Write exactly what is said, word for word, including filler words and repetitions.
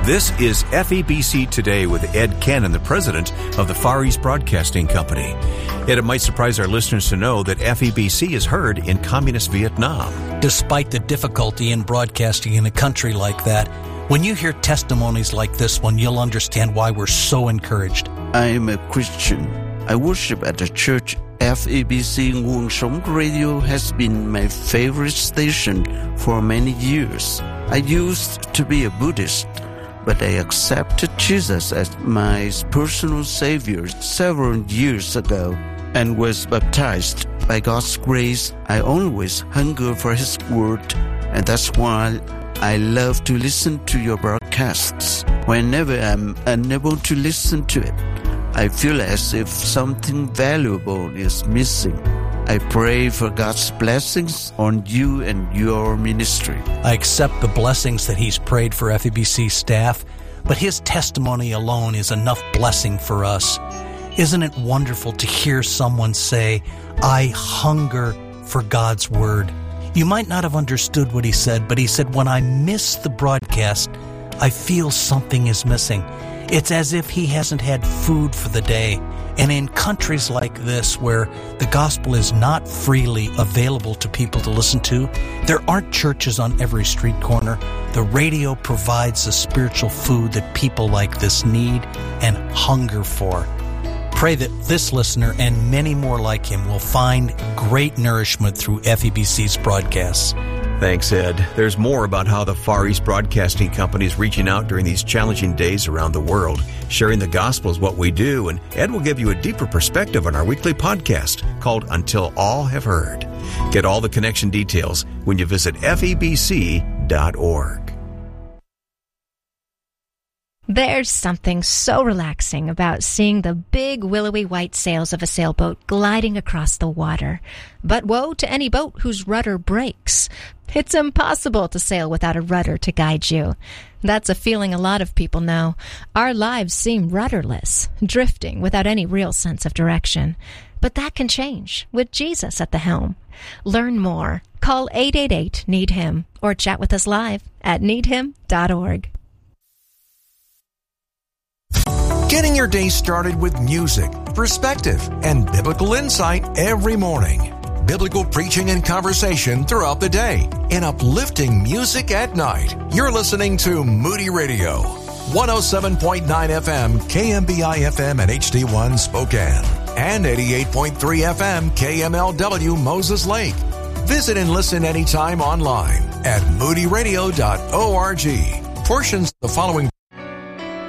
This is F E B C Today with Ed Cannon, the president of the Far East Broadcasting Company. Yet it might surprise our listeners to know that F E B C is heard in communist Vietnam. Despite the difficulty in broadcasting in a country like that, when you hear testimonies like this one, you'll understand why we're so encouraged. I am a Christian. I worship at the church. F E B C Nguồn Sống Radio has been my favorite station for many years. I used to be a Buddhist, but I accepted Jesus as my personal Savior several years ago and was baptized. By God's grace, I always hunger for His Word, and that's why I love to listen to your broadcasts. Whenever I'm unable to listen to it, I feel as if something valuable is missing. I pray for God's blessings on you and your ministry. I accept the blessings that He's prayed for F E B C staff, but His testimony alone is enough blessing for us. Isn't it wonderful to hear someone say, I hunger for God's Word? You might not have understood what he said, but he said, when I miss the broadcast, I feel something is missing. It's as if he hasn't had food for the day. And in countries like this, where the gospel is not freely available to people to listen to, there aren't churches on every street corner. The radio provides the spiritual food that people like this need and hunger for. Pray that this listener and many more like him will find great nourishment through F E B C's broadcasts. Thanks, Ed. There's more about how the Far East Broadcasting Company is reaching out during these challenging days around the world. Sharing the gospel is what we do, and Ed will give you a deeper perspective on our weekly podcast called Until All Have Heard. Get all the connection details when you visit F E B C dot org. There's something so relaxing about seeing the big willowy white sails of a sailboat gliding across the water. But woe to any boat whose rudder breaks. It's impossible to sail without a rudder to guide you. That's a feeling a lot of people know. Our lives seem rudderless, drifting without any real sense of direction. But that can change with Jesus at the helm. Learn more. Call eight eight eight, need him or chat with us live at need him dot org. Getting your day started with music, perspective, and biblical insight every morning. Biblical preaching and conversation throughout the day, and uplifting music at night. You're listening to Moody Radio, one oh seven point nine F M, K M B I F M and H D one Spokane, and eighty-eight point three F M, K M L W Moses Lake. Visit and listen anytime online at moody radio dot org. Portions of the following